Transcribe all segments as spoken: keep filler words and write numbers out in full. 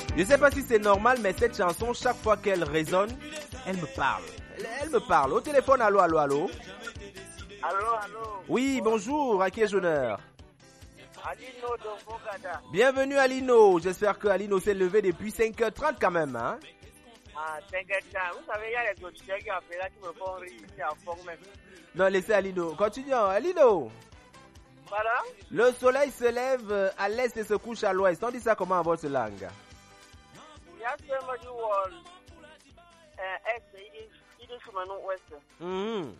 Je sais pas si c'est normal, mais cette chanson, chaque fois qu'elle résonne, elle me parle. Elle, elle me parle. Au téléphone, allô, allô, allô. Allô, allô. Oui, bonjour, à qui ai-je honneur? Alino de Bogada. Bienvenue Alino. J'espère que Alino s'est levé depuis cinq heures trente quand même, hein? Ah, t'inquiète pas. Vous savez, il y a les auditeurs qui appellent là qui me font rire ici à fond même. Non, laissez Alino. Continuons. Alino. Voilà. Le soleil se lève à l'est et se couche à l'ouest. On dit ça comment en votre langue? Il y a seulement du wall. Est, il est, il est sur le nord-ouest. Mmh.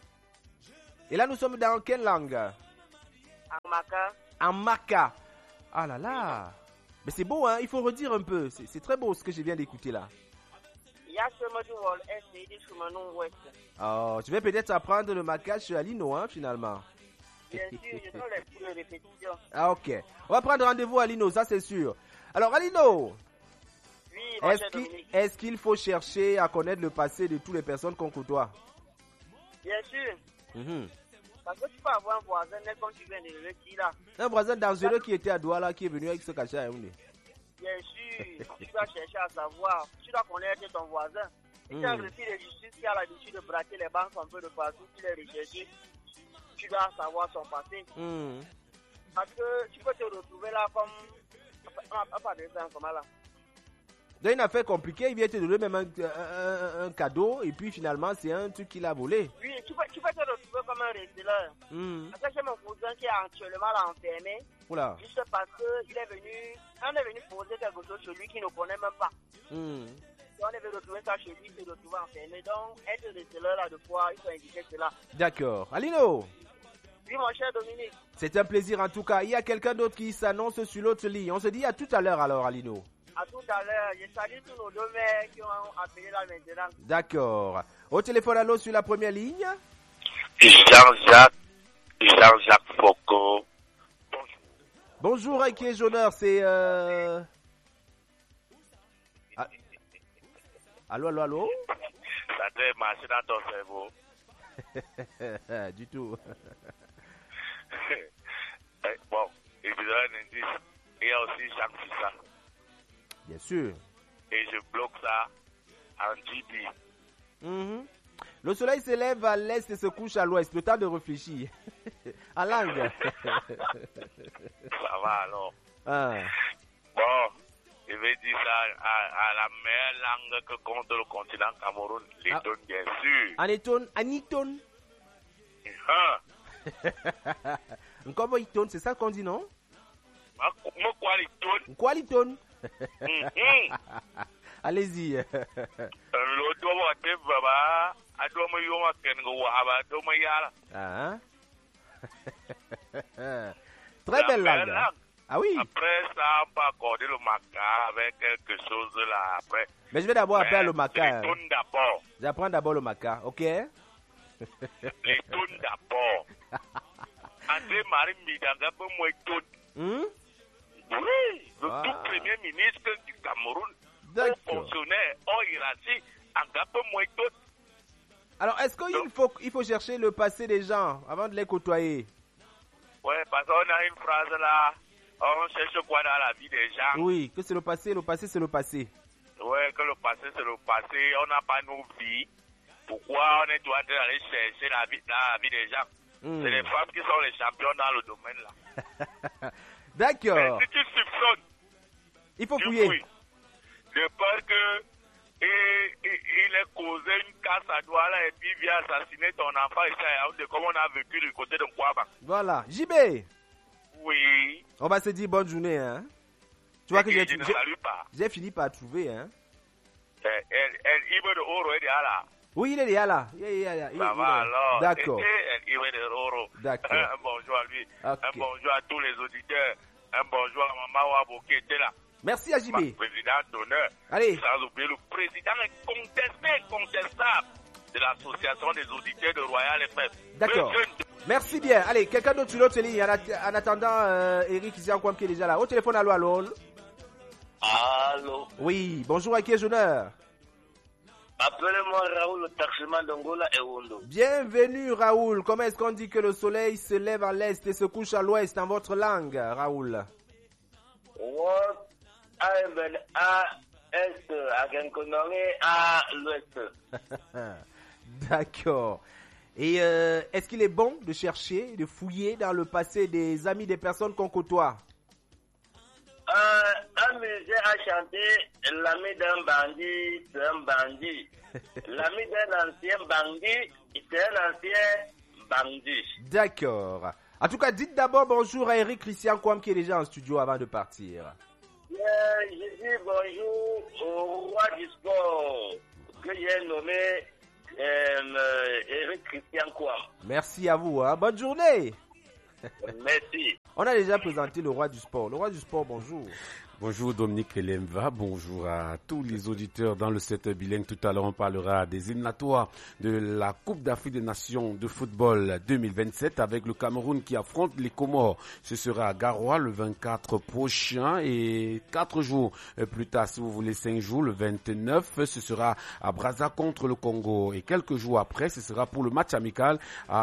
Et là, nous sommes dans quelle langue? En Maka. En Maka. Ah là là. Mais c'est beau, hein? Il faut redire un peu. C'est, c'est très beau ce que je viens d'écouter là. Il y a seulement du wall. Est, il est sur le nord-ouest. Oh, tu vais peut-être apprendre le Maka chez Alino, hein, finalement. Bien sûr, je donne les cours de répétition. Ah, ok. On va prendre rendez-vous à Alino, ça c'est sûr. Alors, Alino. Oui, Est-ce qu'il, est-ce qu'il faut chercher à connaître le passé de toutes les personnes qu'on côtoie? Bien sûr. Mm-hmm. Parce que tu peux avoir un voisin, comme tu viens de le dire là. Un voisin dangereux qui était à Douala, qui est venu avec ce cachet à Yaoundé. Bien sûr, tu dois chercher à savoir. Tu dois connaître ton voisin. Si tu as un refus de justice qui a l'habitude de braquer les banques un peu de partout, tu les recherches, tu dois savoir son passé. Mm. Parce que tu peux te retrouver là comme... Pas de ça, comment là. Dans une affaire compliquée, il vient te donner même un, un, un cadeau et puis finalement c'est un truc qu'il a volé. Oui, tu peux, tu peux te retrouver comme un receleur. Mm. Parce que j'ai mon cousin qui est actuellement là enfermé. Oula. Juste parce qu'il est venu, on est venu poser quelque chose sur lui qu'il ne connaît même pas. Mm. Si on est venu retrouver ça chez lui, il se retrouve enfermé. Donc, être receleur là de fois, il faut indiquer cela. D'accord. Alino. Oui, mon cher Dominique. C'est un plaisir en tout cas. Il y a quelqu'un d'autre qui s'annonce sur l'autre ligne. On se dit à tout à l'heure alors, Alino. À tout à l'heure. Je salue tous nos deux mères qui ont appelé là maintenant. D'accord. Au téléphone, allô, sur la première ligne. Jean-Jacques, Jean-Jacques Foucault. Bonjour. Bonjour, à qui est honneur? C'est... Euh... Ah. Allô, allô, allô? Ça doit marcher dans ton cerveau. Du tout. Bon, il vous donne un indice. Il y a aussi Jacques Fissa. Bien sûr. Et je bloque ça en G B. Mm-hmm. Le soleil se lève à l'est et se couche à l'ouest. Le temps de réfléchir. En langue. Ça va alors. Ah. Bon, je vais dire ça à, à la meilleure langue que compte le continent Cameroun. L'éton, ah. Bien sûr. Aniton, Aniton. Hein? Comment Iton, c'est ça qu'on dit, non? Moi, quoi, l'éton? Quoi, l'Iton? Mm-hmm. Allez-y. L'autre, on va à ah. Très belle langue. langue. Ah oui. Après ça, on peut accorder le maca avec quelque chose là après. Mais je vais d'abord apprendre le maca. Les tunes d'abord. J'apprends d'abord le maca, ok? Les tunes d'abord. André Marie Midanga peut moi tout. Oui, le ah. tout premier ministre du Cameroun, au fonctionnaire, au hiérarchie, en peu moins tout. Alors, est-ce qu'il faut, il faut chercher le passé des gens avant de les côtoyer? Oui, parce qu'on a une phrase là, on cherche quoi dans la vie des gens? Oui, que c'est le passé, le passé c'est le passé. Oui, que le passé c'est le passé, on n'a pas nos vies. Pourquoi on est doit aller chercher la vie, la vie des gens? Mm. C'est les femmes qui sont les champions dans le domaine là. D'accord. Mais si tu soupçonnes, il faut fouiller. Fouilles. De peur que et, et, il ait causé une casse à Douala et puis vient assassiner ton enfant et ça, comme on a vécu du côté de Kwaba. Voilà. J B. Oui. On va se dire bonne journée, hein. Tu vois que j'ai, je ne salue pas. J'ai fini par trouver, hein. El, el, el Ibe de Oro est là. Oui, il est là. Il est là. Ça va alors. D'accord. El Ibe de Oro. D'accord. Un bonjour à lui. Okay. Un bonjour à tous les auditeurs. Un bonjour à Maman Wabo qui était là. Merci à J B. Président d'honneur. Allez. Sans oublier le président incontesté, incontestable de l'association des auditeurs de Royal F M. D'accord. Merci bien. Allez, quelqu'un d'autre sur l'autre ligne. En attendant, euh, Eric Ziankwam qui est déjà là. Au téléphone, allô, allô. Allô. Oui, bonjour, à qui est honneur? Appelez-moi Raoul, le taximan d'Angola et Wondo. Bienvenue, Raoul. Comment est-ce qu'on dit que le soleil se lève à l'est et se couche à l'ouest en votre langue, Raoul? What I à est, à Genkonore, à l'ouest. D'accord. Et euh, est-ce qu'il est bon de chercher, de fouiller dans le passé des amis des personnes qu'on côtoie? Euh, un musée a chanté l'ami d'un bandit, c'est un bandit. L'ami d'un ancien bandit, c'est un ancien bandit. D'accord. En tout cas, dites d'abord bonjour à Eric Christian Kouam qui est déjà en studio avant de partir. Euh, je dis bonjour au roi du sport que j'ai nommé euh, Eric Christian Kouam. Merci à vous. Hein. Bonne journée. Merci. On a déjà présenté le roi du sport. Le roi du sport, bonjour. Bonjour Dominique Lemva, bonjour à tous les auditeurs dans le set bilingue. Tout à l'heure, on parlera des éliminatoires de la Coupe d'Afrique des Nations de football deux mille vingt-sept avec le Cameroun qui affronte les Comores. Ce sera à Garoua le vingt-quatre prochain et quatre jours plus tard, si vous voulez cinq jours, le vingt-neuf, ce sera à Brazza contre le Congo. Et quelques jours après, ce sera pour le match amical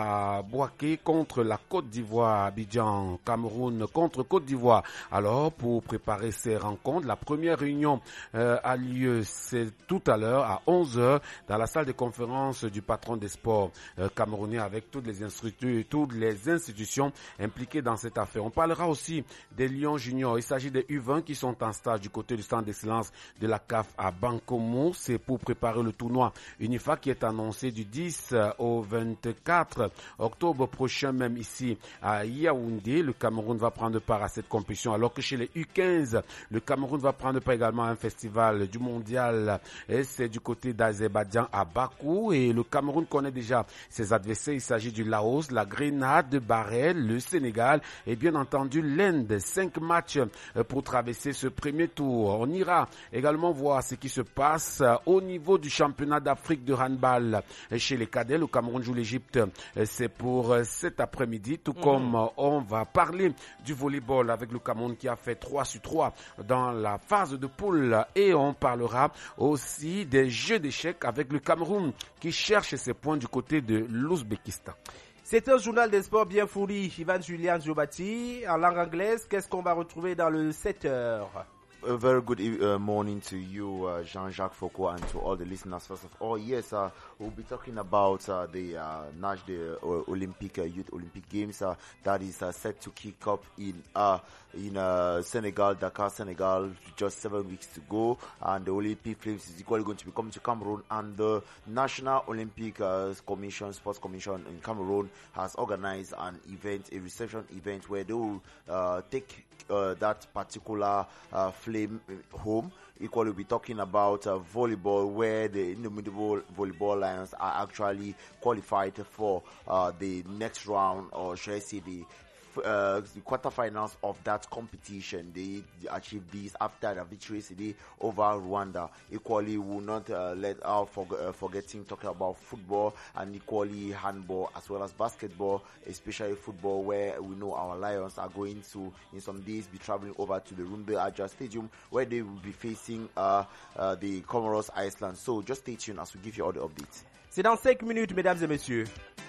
à Bouaké contre la Côte d'Ivoire, Abidjan, Cameroun contre Côte d'Ivoire. Alors, pour préparer ces rencontres, la première réunion euh, a lieu c'est tout à l'heure à onze heures dans la salle de conférence du patron des sports euh, camerounais avec toutes les institutions, toutes les institutions impliquées dans cette affaire. On parlera aussi des Lions juniors. Il s'agit des U vingt qui sont en stage du côté du centre d'excellence de la C A F à Bankomo. C'est pour préparer le tournoi UNIFA qui est annoncé du dix au vingt-quatre octobre prochain, même ici à Yaoundé. Le Cameroun va prendre part à cette compétition alors que chez les U quinze, le Cameroun va prendre part également à un festival du mondial et c'est du côté d'Azerbaïdjan à Bakou et le Cameroun connaît déjà ses adversaires. Il s'agit du Laos, la Grenade, Bahreïn, le Sénégal et bien entendu l'Inde. Cinq matchs pour traverser ce premier tour. On ira également voir ce qui se passe au niveau du championnat d'Afrique de handball chez les cadets. Le Cameroun joue l'Égypte. C'est pour cet après-midi, tout comme mmh. on va parler du volleyball avec le Cameroun qui a fait trois sur trois dans la phase de poule et on parlera aussi des jeux d'échecs avec le Cameroun qui cherche ses points du côté de l'Ouzbékistan. C'est un journal des sports bien fourni. Ivan Julien Jobati en langue anglaise. Qu'est-ce qu'on va retrouver dans le sept heures? A very good uh, morning to you, uh, Jean-Jacques Foucault, and to all the listeners. First of all, yes, uh, we'll be talking about uh, the uh, the uh, Olympic uh, Youth Olympic Games uh, that is uh, set to kick up in uh, in uh, Senegal, Dakar, Senegal, just seven weeks to go, and the Olympic Flames is equally going to be coming to Cameroon, and the National Olympic uh, Commission, Sports Commission in Cameroon has organized an event, a reception event where they will uh, take uh, that particular uh, flame home. Equally, we'll be talking about uh, volleyball, where the Indomitable Volleyball Lions are actually qualified for uh, the next round, or should I say the Uh, the quarterfinals of that competition. They, they achieved this after the victory today over Rwanda. Equally, we will not uh, let out for, uh, forgetting talking about football, and equally handball as well as basketball, especially football, where we know our Lions are going to in some days be traveling over to the Rumbe Aja Stadium where they will be facing uh, uh, the Comoros Island. So just stay tuned as we give you all the updates. C'est dans cinq minutes, mesdames et messieurs.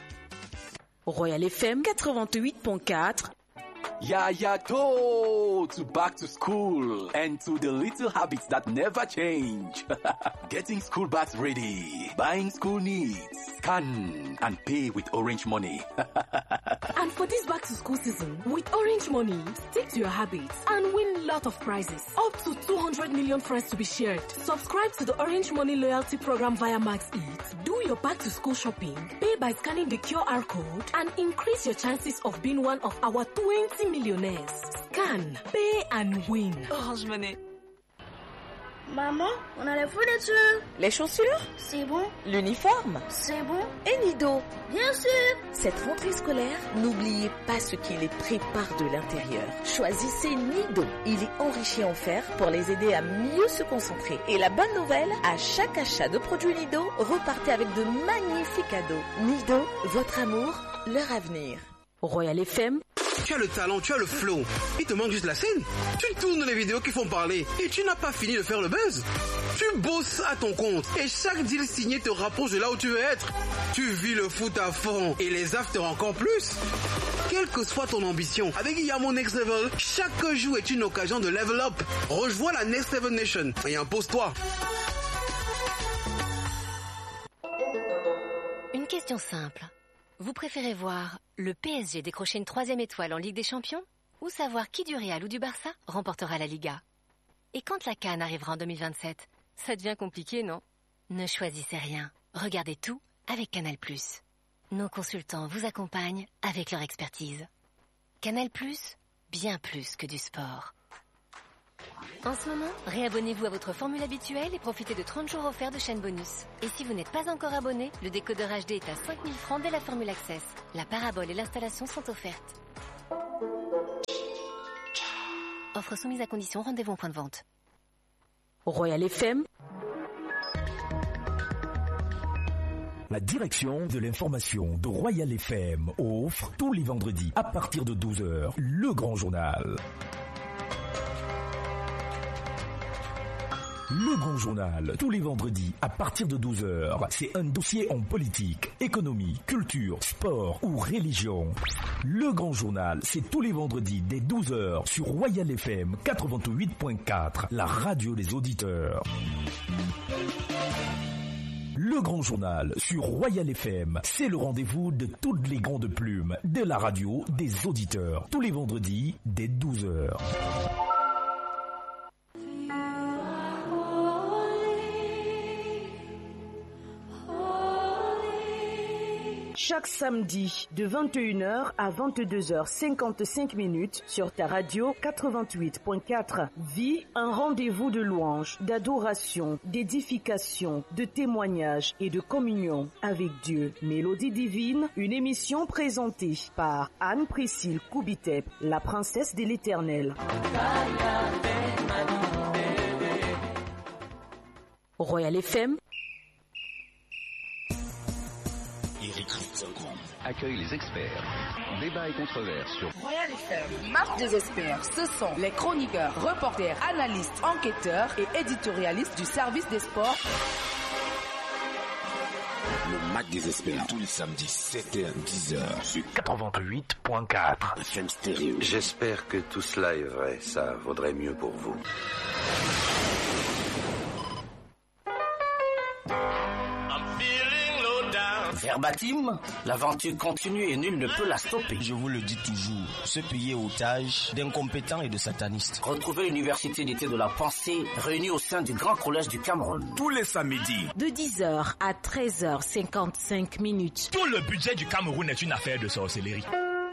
Royal F M quatre-vingt-huit point quatre. Yeah, yeah, to, to back to school and to the little habits that never change. Getting school bags ready, buying school needs, scan and pay with Orange Money. And for this back to school season, with Orange Money, stick to your habits and win lot of prizes. Up to two hundred million friends to be shared. Subscribe to the Orange Money loyalty program via Max Eat. Do your back to school shopping, pay by scanning the Q R code, and increase your chances of being one of our twenty millionnaires. Scan, pay and win. Orange Money. Maman, on a les fournitures. Les chaussures? C'est bon. L'uniforme? C'est bon. Et Nido? Bien sûr. Cette rentrée scolaire, n'oubliez pas ce qui les prépare de l'intérieur. Choisissez Nido. Il est enrichi en fer pour les aider à mieux se concentrer. Et la bonne nouvelle, à chaque achat de produits Nido, repartez avec de magnifiques cadeaux. Nido, votre amour, leur avenir. Royal F M. Tu as le talent, tu as le flow. Il te manque juste la scène. Tu tournes les vidéos qui font parler et tu n'as pas fini de faire le buzz. Tu bosses à ton compte et chaque deal signé te rapproche de là où tu veux être. Tu vis le foot à fond et les afters encore plus. Quelle que soit ton ambition, avec Yamo Next Level, chaque jour est une occasion de level up. Rejoins la Next Level Nation et impose-toi. Une question simple. Vous préférez voir le P S G décrocher une troisième étoile en Ligue des Champions ou savoir qui du Real ou du Barça remportera la Liga? Et quand la CAN arrivera en deux mille vingt-sept, ça devient compliqué, non? Ne choisissez rien. Regardez tout avec Canal plus. Nos consultants vous accompagnent avec leur expertise. Canal plus, bien plus que du sport. En ce moment, réabonnez-vous à votre formule habituelle et profitez de trente jours offerts de chaîne bonus. Et si vous n'êtes pas encore abonné, le décodeur H D est à cinq mille francs dès la formule Access. La parabole et l'installation sont offertes. Offre soumise à condition, rendez-vous en point de vente. Royal F M. La direction de l'information de Royal F M offre tous les vendredis à partir de douze heures le grand journal. Le Grand Journal, tous les vendredis à partir de douze heures, c'est un dossier en politique, économie, culture, sport ou religion. Le Grand Journal, c'est tous les vendredis dès douze heures sur Royal F M quatre-vingt-huit point quatre, la radio des auditeurs. Le Grand Journal sur Royal F M, c'est le rendez-vous de toutes les grandes plumes de la radio des auditeurs, tous les vendredis dès douze heures. Chaque samedi de vingt et une heures à vingt-deux heures cinquante-cinq minutes sur ta radio quatre-vingt-huit point quatre. Vis un rendez-vous de louange, d'adoration, d'édification, de témoignage et de communion avec Dieu. Mélodie divine, une émission présentée par Anne-Priscille Koubitep, la princesse de l'Éternel. Royal F M. Accueille les experts. Débat et controverses sur Royal F M. Marche des experts. Ce sont les chroniqueurs, reporters, analystes, enquêteurs et éditorialistes du service des sports. Le Mac des experts, tous les samedis, sept heures dix heures, sur quatre-vingt-huit point quatre. F M Stéréo. J'espère que tout cela est vrai. Ça vaudrait mieux pour vous. Verbatim, l'aventure continue et nul ne peut la stopper. Je vous le dis toujours, ce pays est otage d'incompétents et de satanistes. Retrouvez l'université d'été de la pensée réunie au sein du Grand Collège du Cameroun. Tous les samedis. De dix heures à treize heures cinquante-cinq minutes. Tout le budget du Cameroun est une affaire de sorcellerie.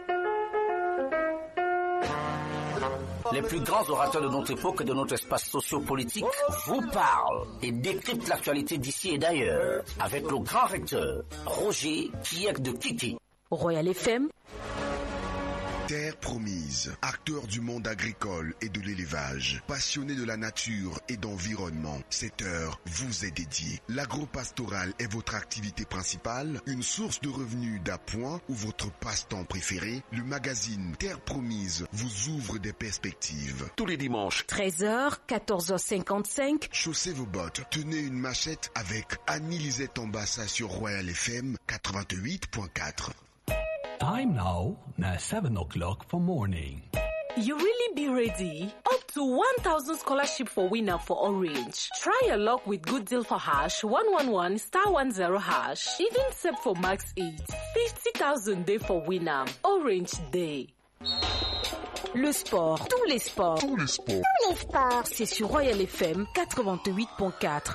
Les plus grands orateurs de notre époque et de notre espace socio-politique vous parlent et décryptent l'actualité d'ici et d'ailleurs avec le grand recteur Roger Kiek de Kiki. Royal F M. Terre promise, acteur du monde agricole et de l'élevage, passionné de la nature et d'environnement, cette heure vous est dédiée. L'agro-pastoral est votre activité principale, une source de revenus d'appoint ou votre passe-temps préféré. Le magazine Terre promise vous ouvre des perspectives. Tous les dimanches, treize heures, quatorze heures cinquante-cinq. Chaussez vos bottes, tenez une machette avec Annie-Lisette Ambassa sur Royal F M quatre-vingt-huit point quatre. Time now, na seven o'clock for morning. You really be ready? Up to one thousand scholarship for winner for Orange. Try your luck with good deal for hash one one one star one zero hash. Even set for max eight. fifty thousand day for winner. Orange Day. Le sport, tous les sports. Tous les sports. Tous les sports. C'est sur Royal F M quatre-vingt-huit point quatre.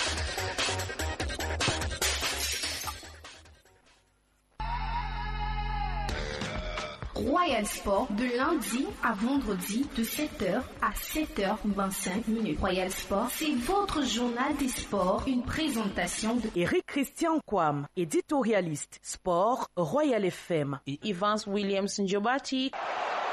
Royal Sport de lundi à vendredi de sept heures à sept heures vingt-cinq minutes. Royal Sport, c'est votre journal des sports, une présentation de Eric Christian Kwam, éditorialiste sport Royal F M et Evans Williams Njobati.